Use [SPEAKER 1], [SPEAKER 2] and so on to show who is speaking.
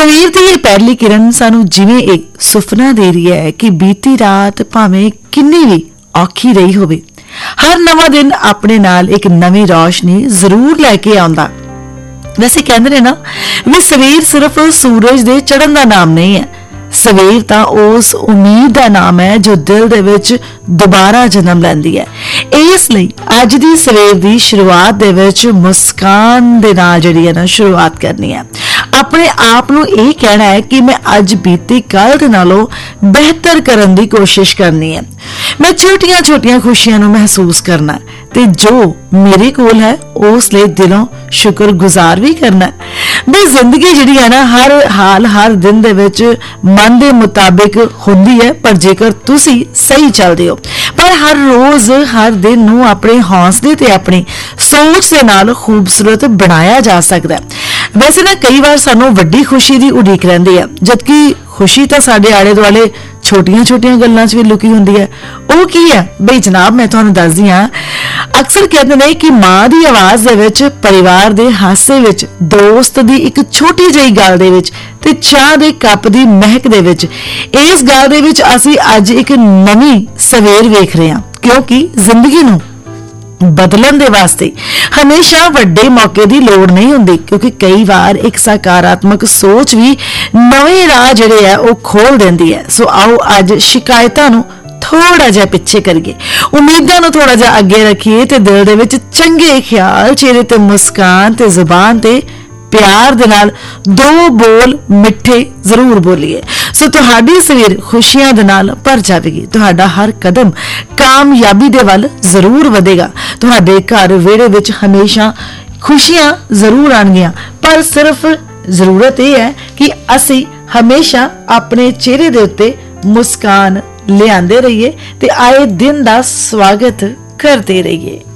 [SPEAKER 1] ਸਵੇਰ ਦੀ ਇਹ ਪਹਿਲੀ ਕਿਰਨ ਸਾਨੂੰ ਜਿਵੇਂ ਇੱਕ ਸੁਪਨਾ ਦੇ ਰਹੀ ਹੈ ਕਿ ਬੀਤੀ ਰਾਤ ਭਾਵੇਂ ਕਿੰਨੀ ਵੀ ਔਖੀ ਰਹੀ ਹੋਵੇ, ਹਰ ਨਵਾਂ ਦਿਨ ਆਪਣੇ ਨਾਲ ਇੱਕ ਨਵੀਂ ਰੌਸ਼ਨੀ ਜ਼ਰੂਰ ਲੈ ਕੇ ਆਉਂਦਾ। ਵੈਸੇ ਕਹਿੰਦੇ ਨੇ ਨਾ ਵੀ ਸਵੇਰ ਸਿਰਫ ਸੂਰਜ ਦੇ ਚੜ੍ਹਨ ਦਾ ਨਾਮ ਨਹੀਂ ਹੈ, ਸਵੇਰ ਤਾਂ ਉਸ ਉਮੀਦ ਦਾ ਨਾਮ ਹੈ ਜੋ ਦਿਲ ਦੇ ਵਿੱਚ ਦੁਬਾਰਾ ਜਨਮ ਲੈਂਦੀ ਹੈ। ਇਸ ਲਈ ਅੱਜ ਦੀ ਸਵੇਰ ਦੀ ਸ਼ੁਰੂਆਤ ਦੇ ਵਿੱਚ ਮੁਸਕਾਨ ਦੇ ਨਾਲ ਜਿਹੜੀ ਹੈ ਨਾ ਸ਼ੁਰੂਆਤ ਕਰਨੀ ਹੈ। ਆਪਣੇ ਆਪ ਨੂੰ ਇਹ ਕਹਿਣਾ ਹੈ ਕਿ ਮੈਂ ਅੱਜ ਬੀਤੀ ਕੱਲ ਦੇ ਨਾਲੋਂ ਬਿਹਤਰ ਕਰਨ ਦੀ ਕੋਸ਼ਿਸ਼ ਕਰਨੀ ਹੈ। ਮੈਂ ਛੋਟੀਆਂ-ਛੋਟੀਆਂ ਖੁਸ਼ੀਆਂ ਨੂੰ ਮਹਿਸੂਸ ਕਰਨਾ ਤੇ ਜੋ ਮੇਰੇ ਕੋਲ ਹੈ ਉਸ ਲਈ ਦਿਲੋਂ ਸ਼ੁਕਰਗੁਜ਼ਾਰ ਵੀ ਕਰਨਾ। ਬਈ ਜ਼ਿੰਦਗੀ ਜਿਹੜੀ ਹੈ ਨਾ ਹਰ ਹਾਲ ਹਰ ਦਿਨ ਦੇ ਵਿੱਚ ਮਨ ਦੇ ਮੁਤਾਬਿਕ ਹੁੰਦੀ ਹੈ, ਪਰ ਜੇਕਰ ਤੁਸੀਂ ਸਹੀ ਚੱਲਦੇ ਹੋ। ਪਰ ਹਰ ਰੋਜ਼ ਹਰ ਦਿਨ ਨੂੰ ਆਪਣੇ ਹੌਸਲੇ ਤੇ ਆਪਣੀ ਸੋਚ ਦੇ ਨਾਲ ਖੂਬਸੂਰਤ ਬਣਾਇਆ ਜਾ ਸਕਦਾ ਹੈ। ਵੈਸੇ ਨਾ ਕਈ ਵਾਰ ਸਾਨੂੰ ਵੱਡੀ ਖੁਸ਼ੀ ਦੀ ਉਡੀਕ ਰਹਿੰਦੀ ਹੈ, ਜਦਕਿ ਖੁਸ਼ੀ ਤਾਂ ਸਾਡੇ ਆਲੇ ਦੁਆਲੇ ਛੋਟੀਆਂ-ਛੋਟੀਆਂ ਗੱਲਾਂ 'ਚ ਵੀ ਲੁਕੀ ਹੁੰਦੀ ਹੈ। ਉਹ ਕੀ ਹੈ ਬਈ ਜਨਾਬ, ਮੈਂ ਤੁਹਾਨੂੰ ਦੱਸਦੀ ਹਾਂ। ਅਕਸਰ ਕਹਿੰਦੇ ਨੇ ਕਿ ਮਾਂ ਦੀ ਆਵਾਜ਼ ਦੇ ਵਿੱਚ, ਪਰਿਵਾਰ ਦੇ ਹਾਸੇ ਵਿੱਚ, ਦੋਸਤ ਦੀ ਇੱਕ ਛੋਟੀ ਜਿਹੀ ਗੱਲ ਦੇ ਵਿੱਚ ਤੇ ਚਾਹ ਦੇ ਕੱਪ ਦੀ ਮਹਿਕ ਦੇ ਵਿੱਚ, ਇਸ ਗੱਲ ਦੇ ਵਿੱਚ ਅਸੀਂ ਅੱਜ ਇੱਕ ਨਵੀਂ ਸਵੇਰ ਵੇਖ ਰਹੇ ਹਾਂ। ਕਿਉਂਕਿ ਜ਼ਿੰਦਗੀ ਨੂੰ ਬਦਲਣ ਦੇ ਵਾਸਤੇ ਹਮੇਸ਼ਾ ਵੱਡੇ ਮੌਕੇ ਦੀ ਲੋੜ ਨਹੀਂ ਹੁੰਦੀ, ਕਿਉਂਕਿ ਕਈ ਵਾਰ ਇੱਕ ਸਕਾਰਾਤਮਕ ਸੋਚ ਵੀ ਨਵੇਂ ਰਾਹ ਜਿਹੜੇ ਆ ਉਹ ਖੋਲ ਦਿੰਦੀ ਹੈ। ਸੋ ਆਓ ਅੱਜ ਸ਼ਿਕਾਇਤਾਂ ਨੂੰ ਥੋੜਾ ਜਿਹਾ ਪਿੱਛੇ ਕਰੀਏ, ਉਮੀਦਾਂ ਨੂੰ ਥੋੜਾ ਜਿਹਾ ਅੱਗੇ ਰੱਖੀਏ ਤੇ ਦਿਲ ਦੇ ਵਿੱਚ ਚੰਗੇ ਖਿਆਲ, ਚਿਹਰੇ ਤੇ ਮੁਸਕਾਨ ਤੇ ਜ਼ੁਬਾਨ ਤੇ ਪਿਆਰ ਦੇ ਨਾਲ ਦੋ ਬੋਲ ਮਿੱਠੇ ਜ਼ਰੂਰ ਬੋਲੀਏ। ਸੋ ਤੁਹਾਡੀ ਸਵੇਰ ਖੁਸ਼ੀਆਂ ਦੇ ਨਾਲ ਭਰ ਜਾਵੇਗੀ, ਤੁਹਾਡਾ ਹਰ ਕਦਮ ਕਾਮਯਾਬੀ ਦੇ ਵੱਲ ਜ਼ਰੂਰ ਵਧੇਗਾ। ਤੁਹਾਡੇ ਘਰ ਵਿਹੜੇ ਵਿੱਚ ਹਮੇਸ਼ਾ ਖੁਸ਼ੀਆਂ ਜ਼ਰੂਰ ਆਣਗੀਆਂ, ਪਰ ਸਿਰਫ ਜ਼ਰੂਰਤ ਇਹ ਹੈ ਕਿ ਅਸੀਂ ਹਮੇਸ਼ਾ ਆਪਣੇ ਚਿਹਰੇ ਦੇ ਉੱਤੇ ਮੁਸਕਾਨ ਲਿਆਂਦੇ ਰਹੀਏ ਤੇ ਆਏ ਦਿਨ ਦਾ ਸਵਾਗਤ ਕਰਦੇ ਰਹੀਏ।